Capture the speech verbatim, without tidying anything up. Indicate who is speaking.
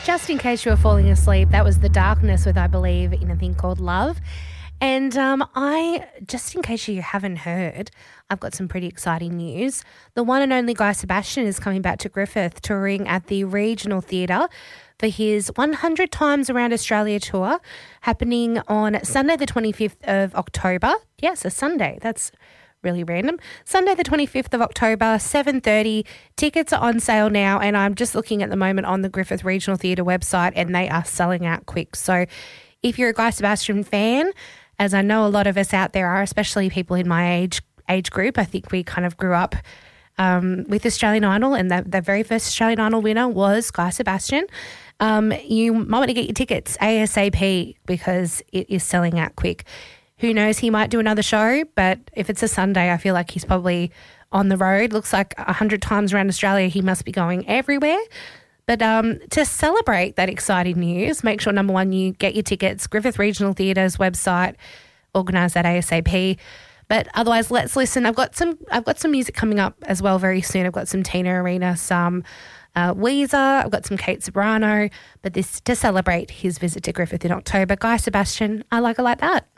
Speaker 1: Just in case you were falling asleep, that was The Darkness with, I believe, in a thing called Love. And um, I, just in case you haven't heard, I've got some pretty exciting news. The one and only Guy Sebastian is coming back to Griffith, touring at the Regional Theatre for his one hundred Times Around Australia tour, happening on Sunday the twenty-fifth of October. Yes, a Sunday. That's really random. Sunday the twenty-fifth of October, seven thirty. Tickets are on sale now, and I'm just looking at the moment on the Griffith Regional Theatre website, and they are selling out quick. So if you're a Guy Sebastian fan, as I know a lot of us out there are, especially people in my age age group, I think we kind of grew up um, with Australian Idol, and the, the very first Australian Idol winner was Guy Sebastian. Um, you might want to get your tickets ASAP because it is selling out quick. Who knows, he might do another show, but if it's a Sunday, I feel like he's probably on the road. Looks like one hundred Times Around Australia, he must be going everywhere. But um, to celebrate that exciting news, make sure, number one, you get your tickets. Griffith Regional Theatre's website, organise that ASAP. But otherwise, let's listen. I've got some I've got some music coming up as well very soon. I've got some Tina Arena, some uh, Weezer, I've got some Kate Sobrano. But this to celebrate his visit to Griffith in October. Guy Sebastian, I Like It Like That.